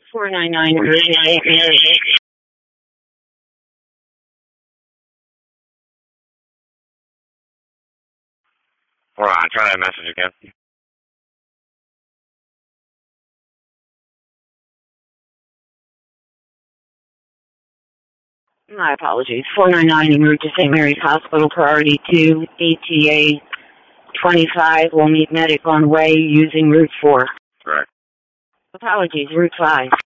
499. Hold on, try that message again. My apologies. 499 en route to St. Mary's Hospital, priority 2, ETA 25. Will meet medic on way using route 4. Correct. Apologies, route 5.